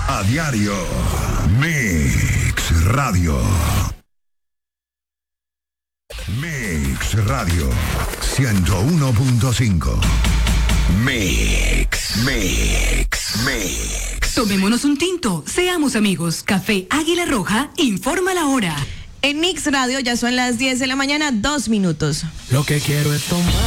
A diario. Mix Radio. Mix Radio 101.5. Mix. Tomémonos un tinto, seamos amigos. Café Águila Roja informa la hora. En Mix Radio ya son las 10 de la mañana, 2 minutos. Lo que quiero es tomar.